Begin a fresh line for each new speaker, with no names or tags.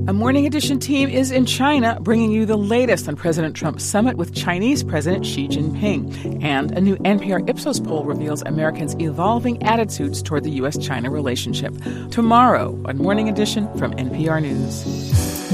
A Morning Edition team is in China, bringing you the latest on President Trump's summit with Chinese President Xi Jinping. And a new NPR Ipsos poll reveals Americans' evolving attitudes toward the U.S.-China relationship. Tomorrow on Morning Edition from NPR News.